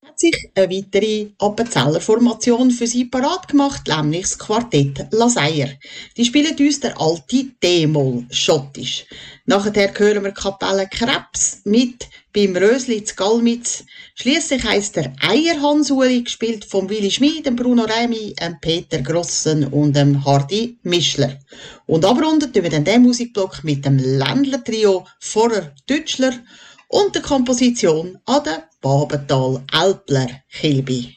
hat sich eine weitere Appenzeller Formation für sie parat gemacht, nämlich das Quartett Laseier. Die spielen uns der alte D-Moll schottisch. Nachher hören wir Kapelle Krebs mit beim Rösli zu Galmitz. Schliesslich heisst der Eierhansuli, gespielt von Willi Schmid, dem Bruno Remy, dem Peter Grossen und dem Hardy Mischler. Und abrunden tun wir dann den Musikblock mit dem Ländler-Trio Vorer Deutschler und der Komposition an der Babental Alpler Kilby.